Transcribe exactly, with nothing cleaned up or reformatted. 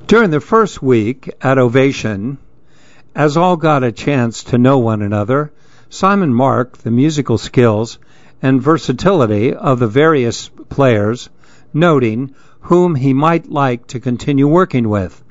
During the first week at Ovation, as all got a chance to know one another, Simon marked the musical skills and versatility of the various players, noting whom he might like to continue working with.